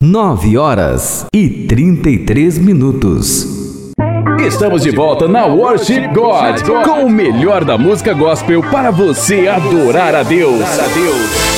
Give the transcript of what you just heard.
9h33. Estamos de volta na Worship God, com o melhor da música gospel para você adorar a Deus.